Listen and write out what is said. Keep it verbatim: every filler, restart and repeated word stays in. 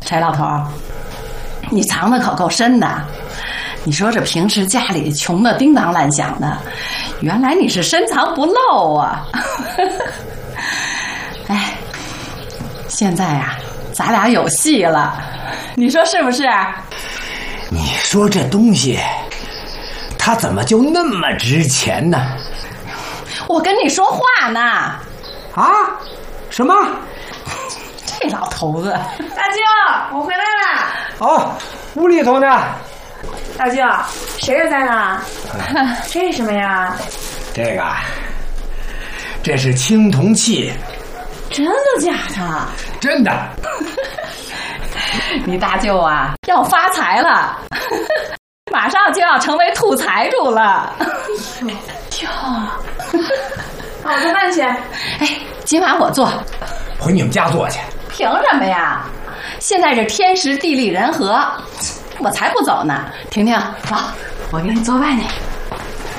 柴老头，你藏的可够深的。你说这平时家里穷的叮当乱响的，原来你是深藏不露啊！哎，现在呀、啊，咱俩有戏了，你说是不是？ 你说这东西，它怎么就那么值钱呢？ 我跟你说话呢。 啊？什么？ 这老头子！ 大舅，我回来了。 哦，屋里头呢。 大舅，谁又在呢？这是什么呀？ 这个，这是青铜器。 真的假的？ 真的。 你大舅啊，要发财了，马上就要成为土财主了。 哎呦，好，我做饭去。 哎，今晚我做。 回你们家做去。 凭什么呀？现在这天时地利人和，我才不走呢。婷婷，走，我给你做饭去。